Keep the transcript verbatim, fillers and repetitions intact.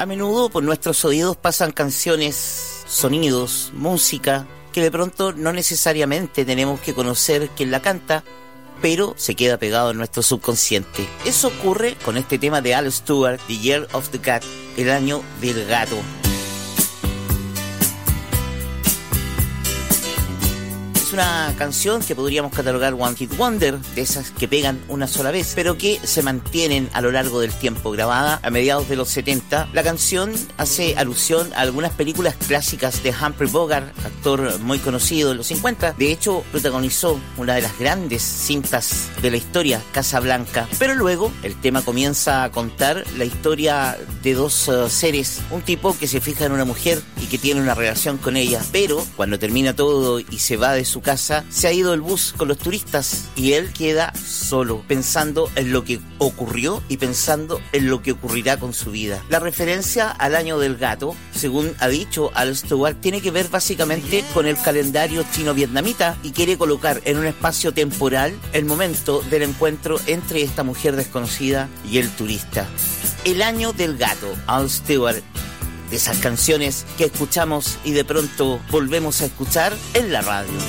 A menudo por nuestros oídos pasan canciones, sonidos, música, que de pronto no necesariamente tenemos que conocer quién la canta, pero se queda pegado en nuestro subconsciente. Eso ocurre con este tema de Al Stewart, The Year of the Cat, el año del gato. Es una canción que podríamos catalogar One Hit Wonder, de esas que pegan una sola vez, pero que se mantienen a lo largo del tiempo. Grabada a mediados de los setenta, la canción hace alusión a algunas películas clásicas de Humphrey Bogart, actor muy conocido en los cincuenta. De hecho, protagonizó una de las grandes cintas de la historia, Casablanca. Pero luego, el tema comienza a contar la historia de dos uh, seres. Un tipo que se fija en una mujer y que tiene una relación con ella, pero cuando termina todo y se va de su casa, se ha ido el bus con los turistas y él queda solo, pensando en lo que ocurrió y pensando en lo que ocurrirá con su vida. La referencia al año del gato, según ha dicho Al Stewart, tiene que ver básicamente con el calendario chino-vietnamita y quiere colocar en un espacio temporal el momento del encuentro entre esta mujer desconocida y el turista. El año del gato, Al Stewart, de esas canciones que escuchamos y de pronto volvemos a escuchar en la radio.